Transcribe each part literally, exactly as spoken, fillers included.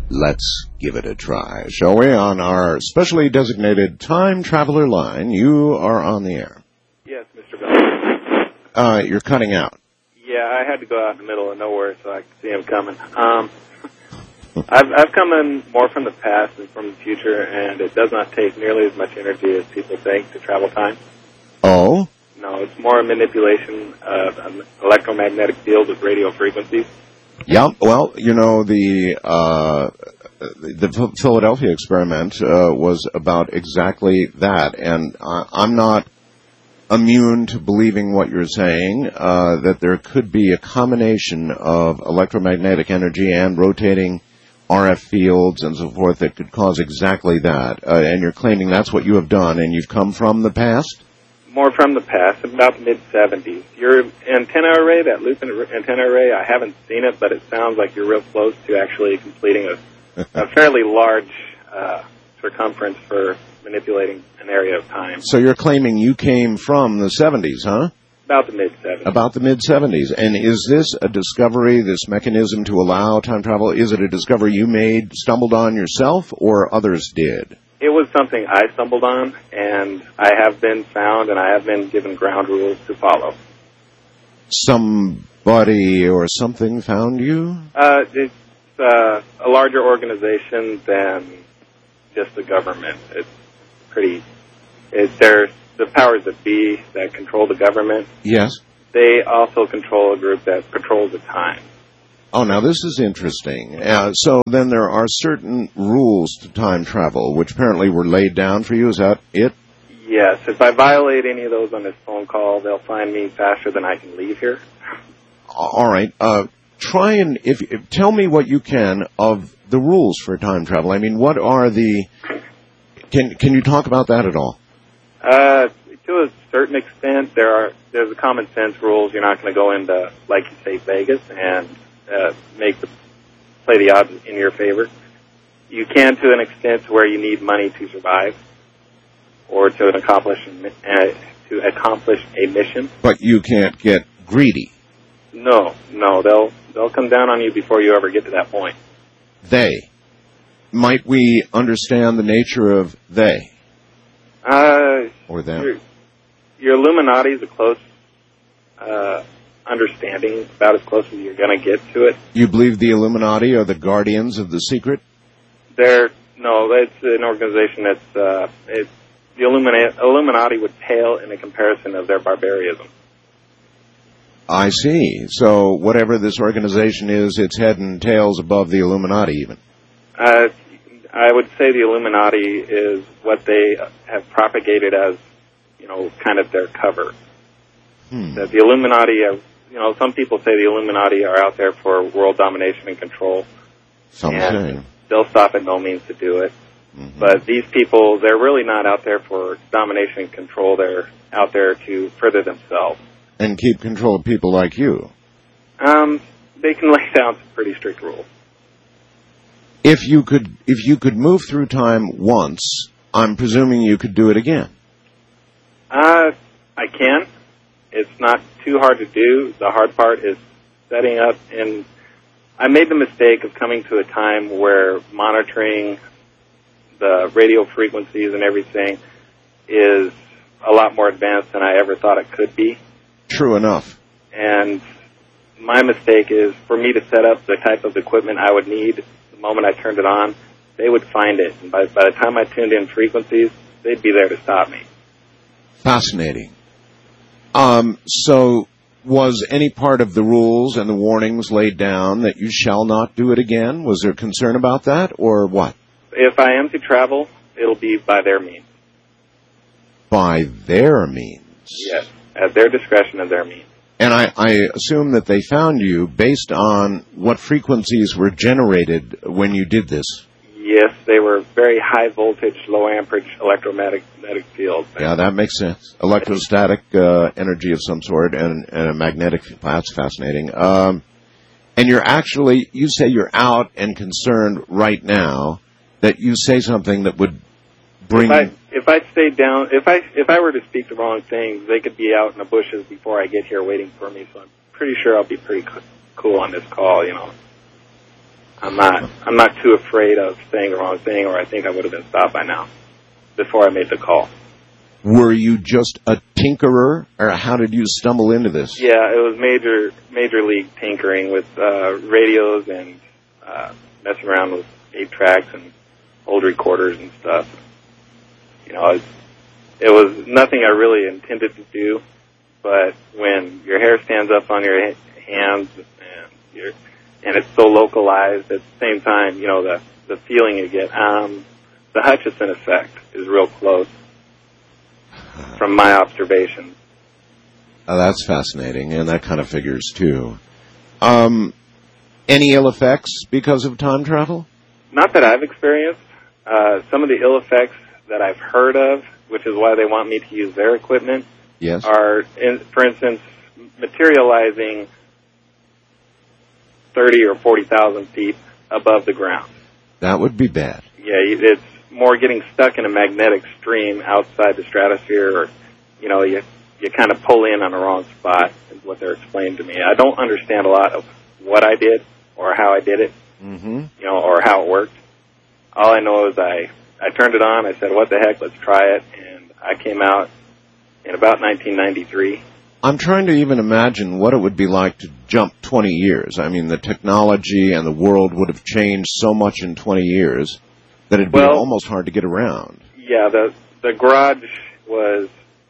Let's give it a try, shall we? On our specially designated time traveler line, you are on the air. Yes, Mister Bell. Uh, you're cutting out. Yeah, I had to go out in the middle of nowhere so I could see him coming. Um, I've, I've come in more from the past than from the future, and it does not take nearly as much energy as people think to travel time. Oh? No, it's more a manipulation of an electromagnetic field with radio frequencies. Yeah, well, you know, the uh, the Philadelphia experiment uh, was about exactly that, and I, I'm not immune to believing what you're saying, uh, that there could be a combination of electromagnetic energy and rotating R F fields and so forth that could cause exactly that. Uh, and you're claiming that's what you have done, and you've come from the past? More from the past, about the mid seventies. Your antenna array, that loop antenna array, I haven't seen it, but it sounds like you're real close to actually completing a, a fairly large uh, circumference for manipulating an area of time. So you're claiming you came from the seventies, huh? About the mid seventies. About the mid seventies. And is this a discovery, this mechanism to allow time travel, is it a discovery you made, stumbled on yourself, or others did? It was something I stumbled on, and I have been found, and I have been given ground rules to follow. Somebody or something found you? Uh, it's uh, a larger organization than just the government. It's pretty. It's there's the powers that be that control the government. Yes. They also control a group that patrols the time. Oh, now this is interesting. Uh, so then there are certain rules to time travel, which apparently were laid down for you. Is that it? Yes. If I violate any of those on this phone call, they'll find me faster than I can leave here. All right. Uh, try and if, if tell me what you can of the rules for time travel. I mean, what are the? Can can you talk about that at all? Uh, to a certain extent, there are there's a common sense rules. You're not going to go into, like you say, Vegas and Uh, make the play the odds in your favor. You can, to an extent, where you need money to survive, or to accomplish uh, to accomplish a mission. But you can't get greedy. No, no, they'll they'll come down on you before you ever get to that point. They. Might we understand the nature of they? Uh, or them? Your, your Illuminati is a close. Uh, understanding, about as close as you're going to get to it. You believe the Illuminati are the guardians of the secret? They're, no, it's an organization that's, uh, it's, the Illumina- Illuminati would pale in a comparison of their barbarism. I see. So whatever this organization is, it's head and tails above the Illuminati even. Uh, I would say the Illuminati is what they have propagated as, you know, kind of their cover. Hmm. That the Illuminati are, you know, some people say the Illuminati are out there for world domination and control. Some say. They'll stop at no means to do it. Mm-hmm. But these people, they're really not out there for domination and control. They're out there to further themselves. And keep control of people like you. Um, they can lay down some pretty strict rules. If you could, if you could move through time once, I'm presuming you could do it again. Uh, I can. It's not too hard to do. The hard part is setting up, and I made the mistake of coming to a time where monitoring the radio frequencies and everything is a lot more advanced than I ever thought it could be. True enough. And my mistake is for me to set up the type of equipment I would need the moment I turned it on, they would find it. And by, by the time I tuned in frequencies, they'd be there to stop me. Fascinating. Um, so was any part of the rules and the warnings laid down that you shall not do it again? Was there concern about that, or what? If I am to travel, it'll be by their means. By their means? Yes, at their discretion and their means. And I, I assume that they found you based on what frequencies were generated when you did this. Yes, they were very high voltage, low amperage electromagnetic fields. Yeah, that makes sense. Electrostatic uh, energy of some sort and, and a magnetic, that's fascinating. Um, and you're actually, you say you're out and concerned right now that you say something that would bring... If I, if I stayed down, if I, if I were to speak the wrong things, they could be out in the bushes before I get here waiting for me, so I'm pretty sure I'll be pretty cool on this call, you know. I'm not I'm not too afraid of saying the wrong thing, or I think I would have been stopped by now before I made the call. Were you just a tinkerer, or how did you stumble into this? Yeah, it was major major league tinkering with uh, radios and uh, messing around with eight tracks and old recorders and stuff. You know, it was, it was nothing I really intended to do, but when your hair stands up on your hands and you're and it's so localized, at the same time, you know, the, the feeling you get. Um, the Hutchison effect is real close from my observation. Oh, that's fascinating, and that kind of figures, too. Um, any ill effects because of time travel? Not that I've experienced. Uh, some of the ill effects that I've heard of, which is why they want me to use their equipment, yes. are, in, for instance, materializing thirty or forty thousand feet above the ground. That would be bad. Yeah, it's more getting stuck in a magnetic stream outside the stratosphere, or, you know, you you kind of pull in on the wrong spot, is what they're explaining to me. I don't understand a lot of what I did or how I did it, mm-hmm. you know, or how it worked. All I know is I, I turned it on, I said, what the heck, let's try it, and I came out in about nineteen ninety-three. I'm trying to even imagine what it would be like to jump twenty years. I mean, the technology and the world would have changed so much in twenty years that it'd be well, almost hard to get around. Yeah, the the garage was,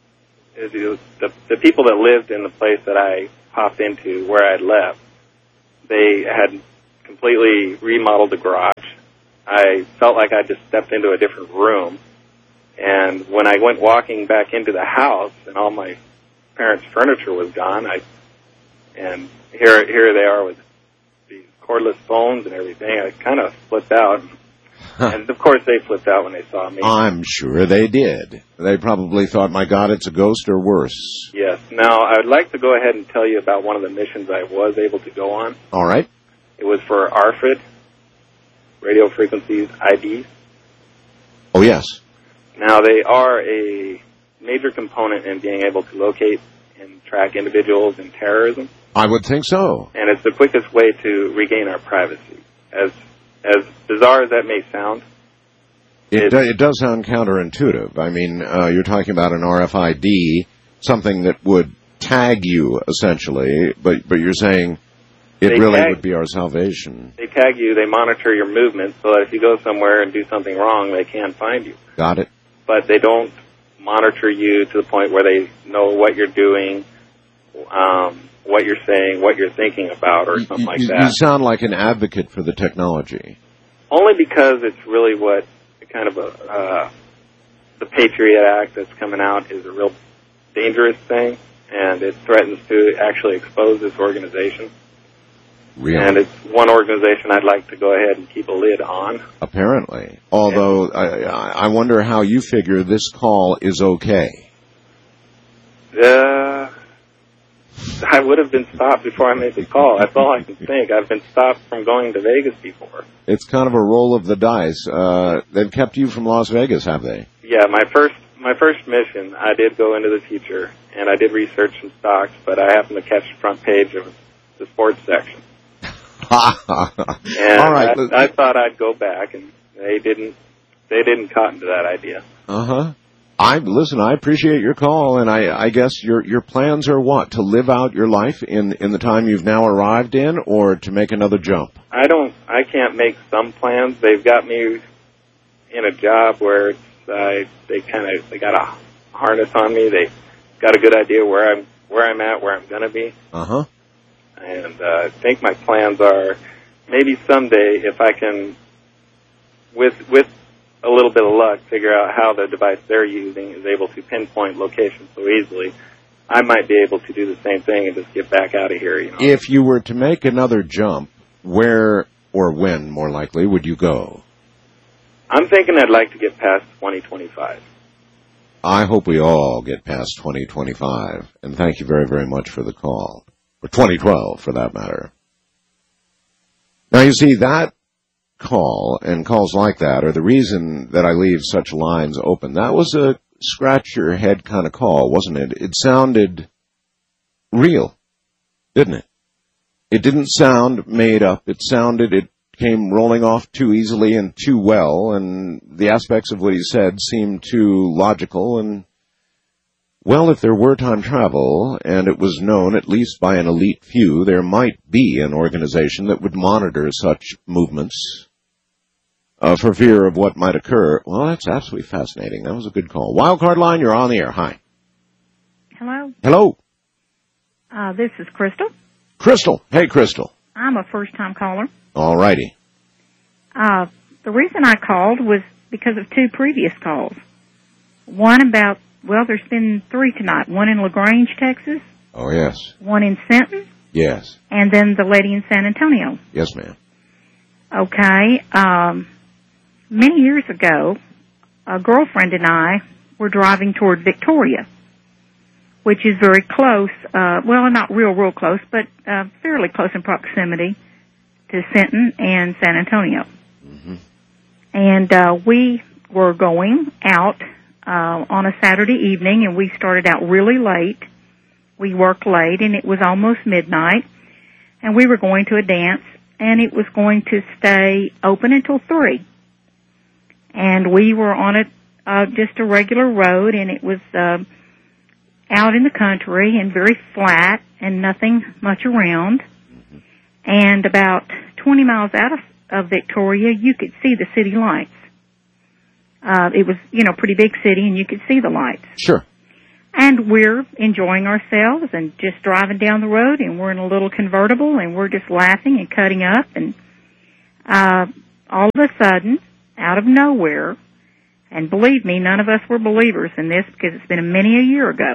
it was the, the people that lived in the place that I popped into where I'd left, they had completely remodeled the garage. I felt like I just stepped into a different room. And when I went walking back into the house and all my parents' furniture was gone, I and here here they are with these cordless phones and everything. I kind of flipped out, and of course they flipped out when they saw me. I'm sure they did. They probably thought, "My God, it's a ghost or worse." Yes. Now I'd like to go ahead and tell you about one of the missions I was able to go on. All right. It was for R F I D, radio frequencies I Ds. Oh yes. Now they are a major component in being able to locate and track individuals in terrorism. I would think so. And it's the quickest way to regain our privacy. As as bizarre as that may sound, it, it, do, it does sound counterintuitive. I mean, uh, you're talking about an R F I D, something that would tag you, essentially, but, but you're saying it really tag, would be our salvation. They tag you, they monitor your movements, so that if you go somewhere and do something wrong, they can find you. Got it. But they don't monitor you to the point where they know what you're doing, um, what you're saying, what you're thinking about, or something you, like you, that. You sound like an advocate for the technology. Only because it's really what kind of a, uh, the Patriot Act that's coming out is a real dangerous thing, and it threatens to actually expose this organization. Really? And it's one organization I'd like to go ahead and keep a lid on. Apparently. Although, I, I wonder how you figure this call is okay. Uh, I would have been stopped before I made the call. That's all I can think. I've been stopped from going to Vegas before. It's kind of a roll of the dice. Uh, they've kept you from Las Vegas, have they? Yeah, my first my first mission, I did go into the future, and I did research some stocks, but I happened to catch the front page of the sports section. And all right. I, I thought I'd go back, and they didn't. They didn't cotton to that idea. Uh huh. I listen. I appreciate your call, and I, I guess your your plans are what, to live out your life in in the time you've now arrived in, or to make another jump. I don't. I can't make some plans. They've got me in a job where it's, uh, they kind of they got a harness on me. They got a good idea where I'm where I'm at, where I'm going to be. Uh huh. And uh, I think my plans are maybe someday, if I can, with with a little bit of luck, figure out how the device they're using is able to pinpoint locations so easily, I might be able to do the same thing and just get back out of here. You know? If you were to make another jump, where or when, more likely, would you go? I'm thinking I'd like to get past twenty twenty-five. I hope we all get past twenty twenty-five, and thank you very, very much for the call. Or twenty twelve, for that matter. Now, you see, that call and calls like that are the reason that I leave such lines open. That was a scratch-your-head kind of call, wasn't it? It sounded real, didn't it? It didn't sound made up. It sounded, it came rolling off too easily and too well, and the aspects of what he said seemed too logical. And, well, if there were time travel, and it was known at least by an elite few, there might be an organization that would monitor such movements uh, for fear of what might occur. Well, that's absolutely fascinating. That was a good call. Wildcard line, you're on the air. Hi. Hello. Hello. Uh, this is Crystal. Crystal. Hey, Crystal. I'm a first-time caller. All righty. Uh, the reason I called was because of two previous calls. One about, well, there's been three tonight. One in LaGrange, Texas. Oh, yes. One in Sinton. Yes. And then the lady in San Antonio. Yes, ma'am. Okay. Um, many years ago, a girlfriend and I were driving toward Victoria, which is very close, uh, well, not real, real close, but uh, fairly close in proximity to Sinton and San Antonio. Mm-hmm. And uh, we were going out uh, on a Saturday evening, and we started out really late. We worked late, and it was almost midnight, and we were going to a dance, and it was going to stay open until three. And we were on a uh, just a regular road, and it was uh, out in the country and very flat and nothing much around. Mm-hmm. And about twenty miles out of, of Victoria, you could see the city lights. Uh, it was, you know, pretty big city, and you could see the lights. Sure. And we're enjoying ourselves and just driving down the road, and we're in a little convertible, and we're just laughing and cutting up. And uh, all of a sudden, out of nowhere, and believe me, none of us were believers in this because it's been many a year ago,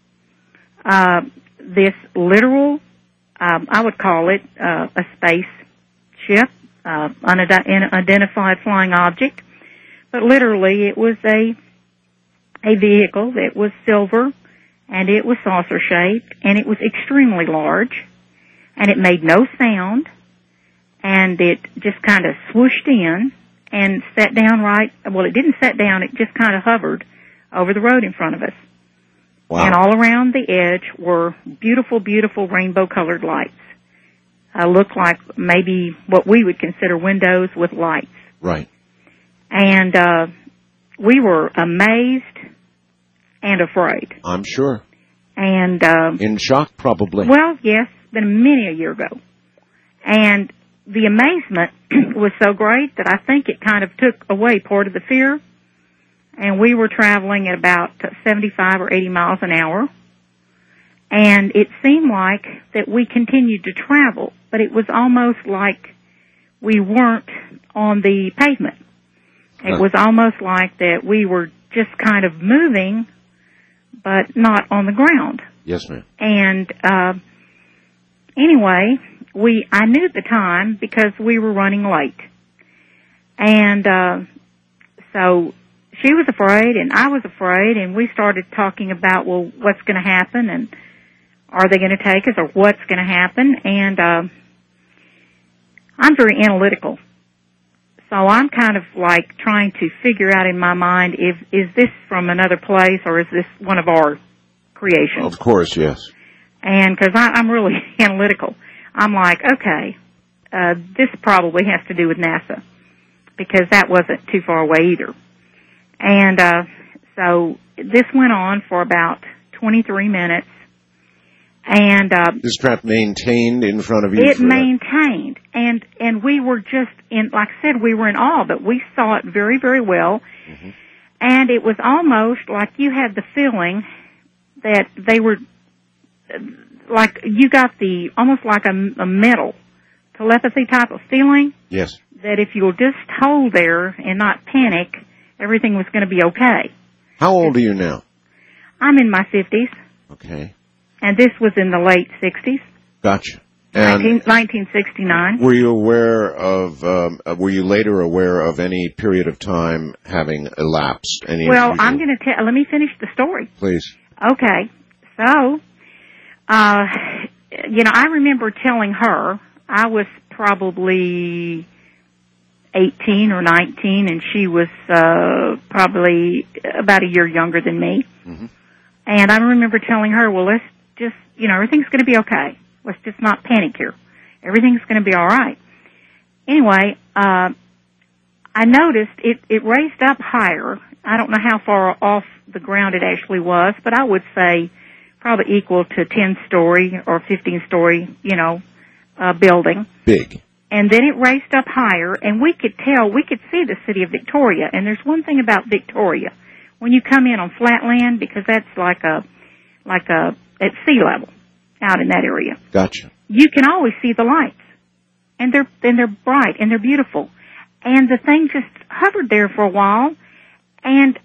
uh, this literal, um, I would call it uh, a spaceship, uh, unidentified flying object, but literally it was a a vehicle that was silver, and it was saucer-shaped, and it was extremely large, and it made no sound, and it just kind of swooshed in and sat down right, well, it didn't sit down, it just kind of hovered over the road in front of us. Wow. And all around the edge were beautiful, beautiful rainbow-colored lights. Uh, looked like maybe what we would consider windows with lights. Right. And uh, we were amazed and afraid. I'm sure. And uh, in shock, probably. Well, yes, been many a year ago. And the amazement was so great that I think it kind of took away part of the fear. And we were traveling at about seventy-five or eighty miles an hour. And it seemed like that we continued to travel, but it was almost like we weren't on the pavement. It huh. was almost like that we were just kind of moving, but not on the ground. Yes, ma'am. And uh, anyway, we I knew the time because we were running late. And uh, so she was afraid, and I was afraid, and we started talking about, well, what's going to happen, and are they going to take us, or what's going to happen? And uh, I'm very analytical. So I'm kind of like trying to figure out in my mind, if is this from another place or is this one of our creations? Of course, yes. And because I'm really analytical, I'm like, okay, uh, this probably has to do with NASA because that wasn't too far away either. And uh, so this went on for about twenty-three minutes. And uh, this trap maintained in front of you. It maintained, and and we were just in. Like I said, we were in awe, but we saw it very, very well. Mm-hmm. And it was almost like you had the feeling that they were, like you got the almost like a, a mental telepathy type of feeling. Yes. That if you'll just hold there and not panic, everything was going to be okay. How old are you now? I'm in my fifties. Okay. And this was in the late sixties. Gotcha. And nineteen sixty-nine. Were you aware of, um, were you later aware of any period of time having elapsed? Any well, unusual... I'm going to tell, let me finish the story. Please. Okay. So, uh, you know, I remember telling her I was probably eighteen or nineteen, and she was uh, probably about a year younger than me. Mm-hmm. And I remember telling her, well, let's just, you know, everything's going to be okay. Let's just not panic here. Everything's going to be all right. anyway, uh, I noticed it, it raised up higher. I don't know how far off the ground it actually was, but I would say probably equal to ten-story or fifteen-story, you know, uh, building. Big. And then it raced up higher, and we could tell, we could see the city of Victoria. And there's one thing about Victoria. When you come in on flat land, because that's like a, like a, at sea level out in that area. Gotcha. You can always see the lights. And they're, and they're bright, and they're beautiful. And the thing just hovered there for a while, and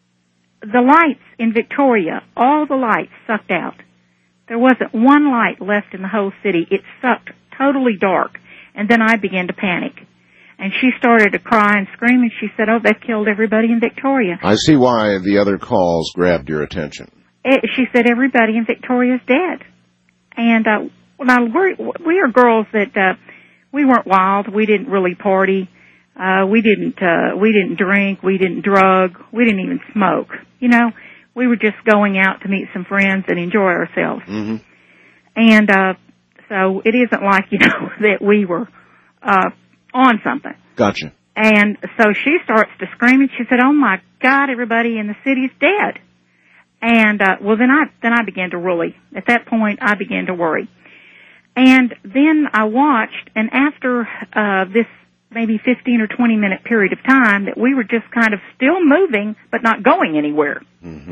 the lights in Victoria, all the lights sucked out. There wasn't one light left in the whole city. It sucked totally dark. And then I began to panic. And she started to cry and scream, and she said, oh, they've killed everybody in Victoria. I see why the other calls grabbed your attention. It, she said, everybody in Victoria's dead. And uh, now we're, we are girls that uh, we weren't wild. We didn't really party. Uh, we didn't uh, we didn't drink. We didn't drug. We didn't even smoke. You know, we were just going out to meet some friends and enjoy ourselves. Mm-hmm. And uh, so it isn't like, you know, that we were uh, on something. Gotcha. And so she starts to scream, and she said, oh, my God, everybody in the city's dead. And, uh, well, then I, then I began to really, at that point, I began to worry. And then I watched, and after uh, this maybe fifteen or twenty minute period of time that we were just kind of still moving but not going anywhere. Mm-hmm.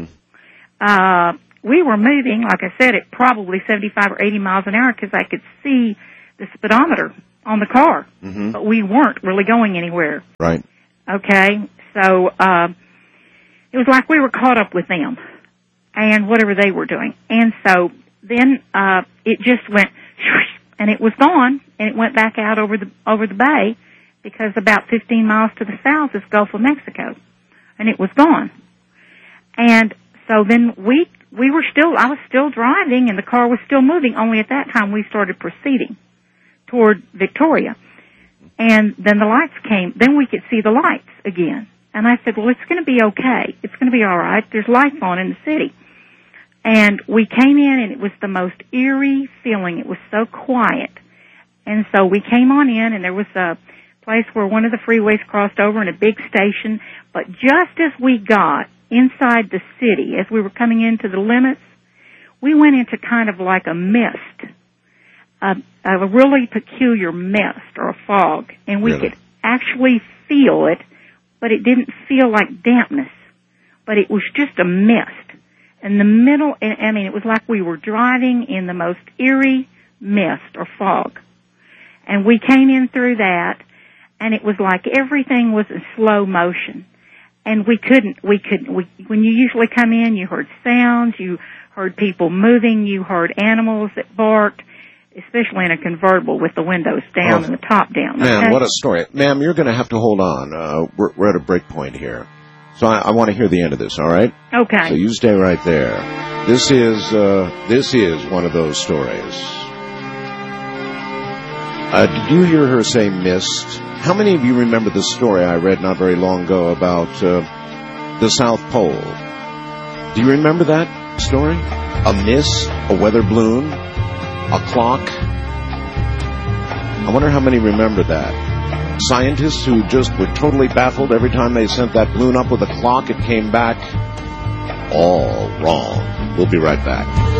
Uh, we were moving, like I said, at probably seventy-five or eighty miles an hour because I could see the speedometer on the car. Mm-hmm. But we weren't really going anywhere. Right. Okay? So uh, it was like we were caught up with them and whatever they were doing. And so then uh, it just went, and it was gone, and it went back out over the over the bay, because about fifteen miles to the south is Gulf of Mexico, and it was gone. And so then we we were still, I was still driving, and the car was still moving, only at that time we started proceeding toward Victoria. And then the lights came, then we could see the lights again. And I said, well, it's going to be okay. It's going to be all right. There's lights on in the city. And we came in, and it was the most eerie feeling. It was so quiet. And so we came on in, and there was a place where one of the freeways crossed over in a big station. But just as we got inside the city, as we were coming into the limits, we went into kind of like a mist, a, a really peculiar mist or a fog. And we Really? could actually feel it, but it didn't feel like dampness. But it was just a mist. In the middle, I mean, it was like we were driving in the most eerie mist or fog. And we came in through that, and it was like everything was in slow motion. And we couldn't, we couldn't, we, when you usually come in, you heard sounds, you heard people moving, you heard animals that barked, especially in a convertible with the windows down Oh, and the top down. Man, okay? what a story. Ma'am, you're going to have to hold on. Uh, we're, we're at a break point here. So I, I want to hear the end of this, all right? Okay. So you stay right there. This is, uh, this is one of those stories. Uh, did you hear her say mist? How many of you remember the story I read not very long ago about uh, the South Pole? Do you remember that story? A mist, a weather balloon, a clock. I wonder how many remember that. Scientists who just were totally baffled every time they sent that balloon up with a clock, it came back all wrong. We'll be right back.